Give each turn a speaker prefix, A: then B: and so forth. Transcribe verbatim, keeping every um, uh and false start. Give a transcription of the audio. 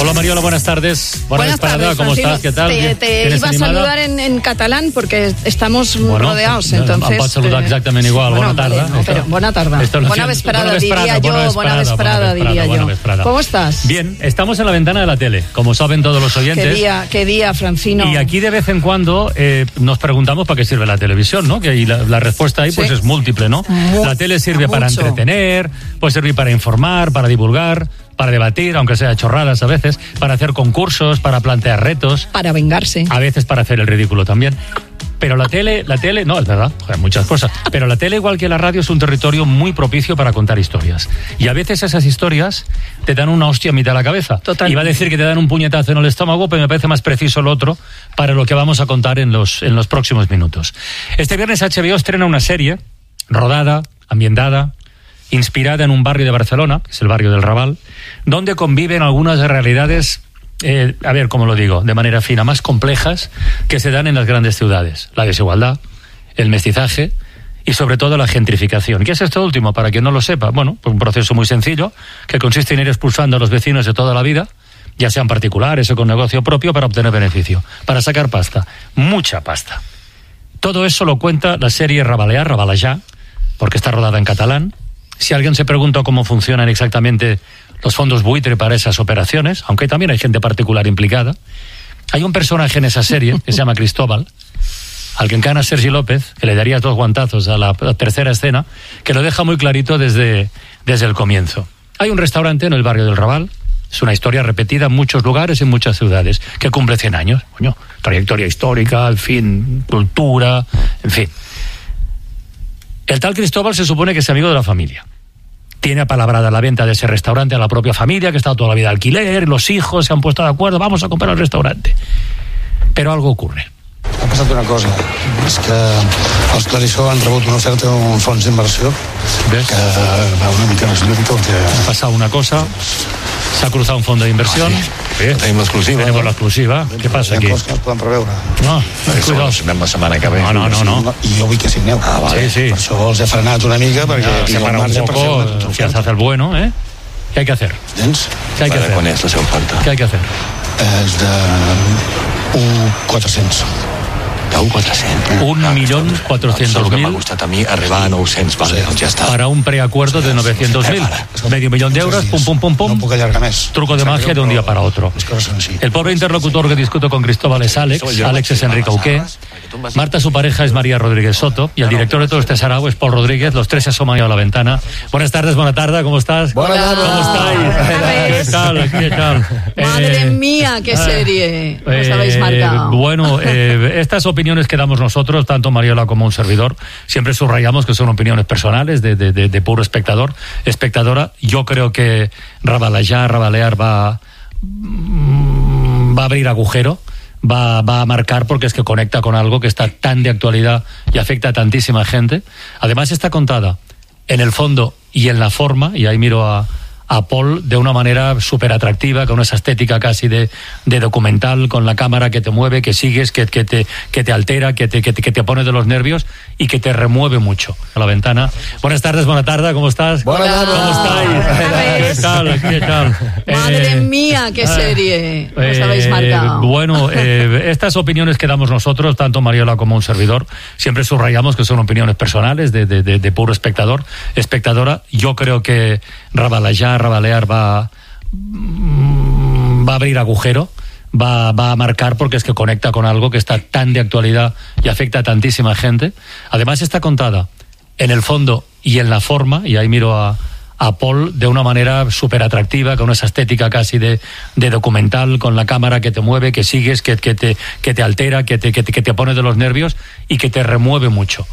A: Hola Mariola, buenas tardes. Buena
B: buenas
A: tardes, ¿cómo
B: Francino.
A: estás? ¿Qué tal?
B: Te, te iba a
A: animada?
B: saludar en, en catalán porque estamos
A: bueno,
B: rodeados,
A: em
B: entonces...
A: Em pots saludar exactament igual.
B: Bueno,
A: bona tarda.
B: Vale, no, pero, bona tarda. Buena vesprada, diría yo. Buena vesprada, diría yo. ¿Cómo estás?
A: Bien, estamos en la ventana de la tele, como saben todos los oyentes.
B: Qué día, qué día, Francino.
A: Y aquí de vez en cuando eh, nos preguntamos para qué sirve la televisión, ¿no? Que y la, la respuesta ahí pues sí. es múltiple, ¿no? Mu la tele sirve mucho. Para entretener, puede servir para informar, para divulgar, para debatir, aunque sea chorradas a veces, para hacer concursos, para plantear retos.
B: Para vengarse.
A: A veces para hacer el ridículo también. Pero la tele, la tele, no, es verdad, hay muchas cosas. Pero la tele, igual que la radio, es un territorio muy propicio para contar historias. Y a veces esas historias te dan una hostia a mitad de la cabeza.
B: Total.
A: Iba a decir que te dan un puñetazo en el estómago, pero me parece más preciso lo otro para lo que vamos a contar en los, en los próximos minutos. Este viernes H B O estrena una serie rodada, ambientada, inspirada en un barrio de Barcelona, que es el barrio del Raval, donde conviven algunas realidades, eh, a ver cómo lo digo, de manera fina, más complejas que se dan en las grandes ciudades. La desigualdad, el mestizaje y sobre todo la gentrificación. ¿Qué es esto último? Para quien no lo sepa, bueno, pues un proceso muy sencillo que consiste en ir expulsando a los vecinos de toda la vida, ya sean particulares o con negocio propio, para obtener beneficio, para sacar pasta, mucha pasta. Todo eso lo cuenta la serie Rabalear, Rabalejar, porque está rodada en catalán. Si alguien se pregunta cómo funcionan exactamente los fondos buitre para esas operaciones, aunque también hay gente particular implicada, hay un personaje en esa serie que se llama Cristóbal, al que encarna Sergi López, que le darías dos guantazos a la, a la tercera escena, que lo deja muy clarito desde, desde el comienzo. Hay un restaurante en el barrio del Raval, es una historia repetida en muchos lugares, en muchas ciudades, que cumple cien años. Coño, trayectoria histórica, en fin, cultura, en fin. El tal Cristóbal se supone que es amigo de la familia. Tiene apalabrada la venta de ese restaurante a la propia familia, que ha estado toda la vida de alquiler, los hijos se han puesto de acuerdo, vamos a comprar el restaurante. Pero algo ocurre.
C: Ha passat una cosa, és que els Clarissó han rebut una oferta d'un fons d'inversió que va una mica més lluny que...
A: Ha pasado una cosa, se ha cruzado un fondo de inversión.
C: Ah, sí. Sí. Tenim l'exclusiva.
A: Tenemos la exclusiva. Què passa aquí?
C: Hi ha coses que no es poden preveure.
A: No, cuidado.
D: Anem la setmana que ve.
A: No, no, no, no.
C: I jo vull que signeu.
D: Ah, vale.
A: Sí, sí.
C: Per això els he frenat una mica, perquè
A: Se
C: tinc el
A: para un
C: marge per fer
A: poco,
C: una
A: si
C: contraoferta.
A: se hace el bueno, ¿eh? ¿Qué hay que hacer?
C: Tens?
A: ¿Qué hay que
D: Quan
A: hacer?
D: és la seva oferta?
A: ¿Qué hay que hacer?
C: És de un quatre-cents.
D: De un quatre-cents.
A: Un millón cuatrocientos
D: Això és el que
A: mil.
D: m'ha gustat a mi, arribar a nou-cents. Vale, doncs ja està.
A: Para un preacuerdo de novecientos mil. Medio millón de euros, pum, pum, pum,
C: No
A: pum.
C: puc allargar més.
A: Truco de magia de un día para otro.
C: Les coses són així.
A: El pobre interlocutor que discuto con Cristóbal es Alex. Alex es Enrique Auqué. Marta, su pareja, es María Rodríguez Soto. Y el director de todo este sarao es Paul Rodríguez. Los tres se asoman a la ventana. Buenas tardes, buena tarde, ¿cómo estás?
C: Buenas tardes.
A: ¿Cómo estáis? ¿Qué tal? ¿Qué tal?
B: Madre
A: Eh,
B: mía, qué serie. Os
A: Eh,
B: habéis marcado.
A: Bueno, eh, estas opiniones que damos nosotros, tanto Mariola como un servidor, siempre subrayamos que son opiniones personales de, de, de, de puro espectador, espectadora. Yo creo que Rabalejar, Rabalear va, va a abrir agujero, va, va a marcar, porque es que conecta con algo que está tan de actualidad y afecta a tantísima gente. Además está contada en el fondo y en la forma, y ahí miro a a Paul de una manera súper atractiva, con esa estética casi de, de documental, con la cámara que te mueve, que sigues, que, que, te, que te altera, que te, que, te, que te pone de los nervios y que te remueve mucho. A la ventana. Buenas tardes, buena tarde, ¿cómo estás?
C: Buenas tardes.
A: ¿Cómo estáis? ¿Qué tal? ¿Qué tal?
B: Madre
A: Eh,
B: mía, qué serie. Os
A: eh,
B: habéis marcado.
A: Bueno, eh, estas opiniones que damos nosotros, tanto Mariola como un servidor, siempre subrayamos que son opiniones personales de, de, de, de puro espectador, espectadora. Yo creo que Rabalejar, Rabalear va, va a abrir agujero, va, va a marcar, porque es que conecta con algo que está tan de actualidad y afecta a tantísima gente. Además está contada en el fondo y en la forma, y ahí miro a a Paul de una manera súper atractiva, con esa estética casi de, de documental, con la cámara que te mueve, que sigues, que, que, te, que te altera, que te, que, te, que te pone de los nervios y que te remueve mucho.